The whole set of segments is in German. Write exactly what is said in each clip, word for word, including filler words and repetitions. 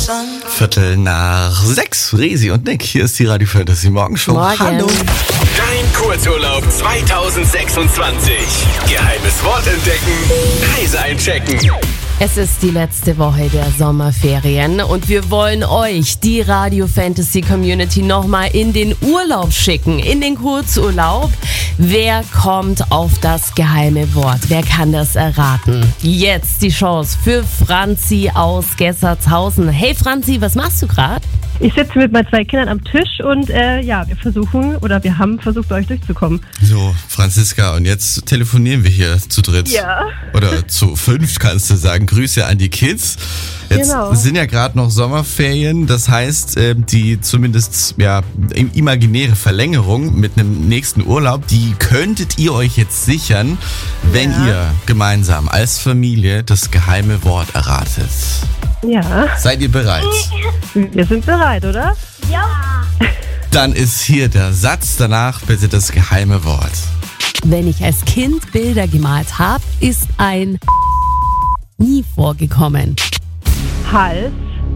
Viertel nach sechs. Resi und Nick, hier ist die Radio Fantasy Morgenshow. Morgen. Hallo. Dein Kurzurlaub zwanzig sechsundzwanzig. Geheimes Wort entdecken, Reise einchecken. Es ist die letzte Woche der Sommerferien und wir wollen euch, die Radio Fantasy Community, nochmal in den Urlaub schicken, in den Kurzurlaub. Wer kommt auf das geheime Wort? Wer kann das erraten? Jetzt die Chance für Franzi aus Gessertshausen. Hey Franzi, was machst du gerade? Ich sitze mit meinen zwei Kindern am Tisch und äh, ja, wir versuchen oder wir haben versucht, bei euch durchzukommen. So, Franziska, und jetzt telefonieren wir hier zu dritt. Ja. Oder zu fünf, kannst du sagen. Grüße an die Kids. Jetzt Genau. sind ja gerade noch Sommerferien, das heißt, äh, die zumindest ja imaginäre Verlängerung mit einem nächsten Urlaub, die könntet ihr euch jetzt sichern, wenn Ja. ihr gemeinsam als Familie das geheime Wort erratet. Ja, Seid ihr bereit? wir sind bereit, oder? Dann ist hier der Satz, danach bitte das geheime Wort. Wenn ich als Kind Bilder gemalt habe, ist ein nie vorgekommen. Hals.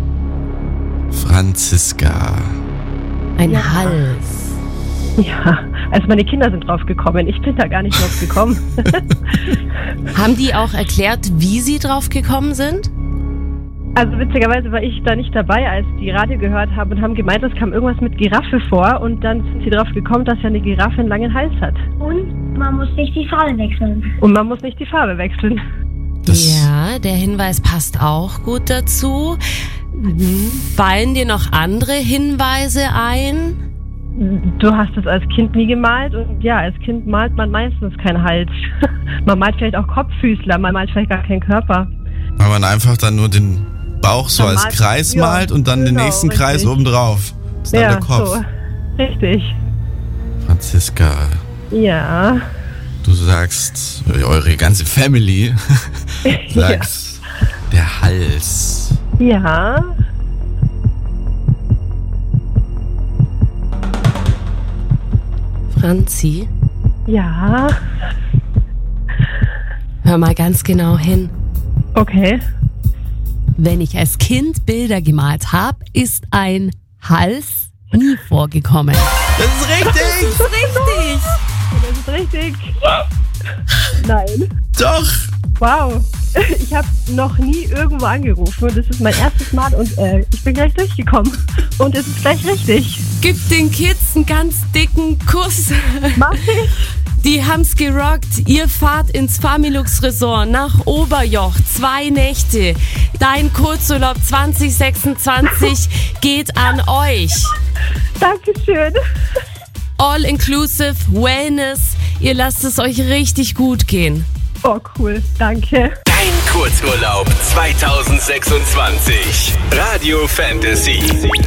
Franziska. Ein Ja. Hals. Ja, also meine Kinder sind drauf gekommen. Ich bin da gar nicht drauf gekommen. Haben die auch erklärt, wie sie drauf gekommen sind? Also witzigerweise war ich da nicht dabei, als die Radio gehört haben und haben gemeint, es kam irgendwas mit Giraffe vor und dann sind sie drauf gekommen, dass ja eine Giraffe einen langen Hals hat. Und man muss nicht die Farbe wechseln. Und man muss nicht die Farbe wechseln. Das- Ja, der Hinweis passt auch gut dazu. Fallen dir noch andere Hinweise ein? Du hast es als Kind nie gemalt und ja, als Kind malt man meistens keinen Hals. Man malt vielleicht auch Kopffüßler, man malt vielleicht gar keinen Körper. Weil man einfach dann nur den Bauch so Man als malt- Kreis ja, malt und dann den genau, nächsten Kreis richtig. obendrauf. Das ist dann Ja, der Kopf. so. Richtig. Franziska, Ja. du sagst, eure ganze Family sagt, der Hals. Ja. Franzi, Ja. hör mal ganz genau hin. Okay. Wenn ich als Kind Bilder gemalt habe, ist ein Hals nie vorgekommen. Das ist richtig! Richtig! Das ist richtig. Nein. Doch! Wow. Ich habe noch nie irgendwo angerufen und das ist mein erstes Mal und äh, ich bin gleich durchgekommen. Und es ist gleich richtig. Gib den Kids einen ganz dicken Kuss. Mach ich? Die haben's gerockt. Ihr fahrt ins Familux Resort nach Oberjoch. Zwei Nächte. Dein Kurzurlaub zwanzig sechsundzwanzig geht an euch. Dankeschön. All inclusive Wellness. Ihr lasst es euch richtig gut gehen. Oh, cool. Danke. Dein Kurzurlaub zwanzig sechsundzwanzig. Radio Fantasy.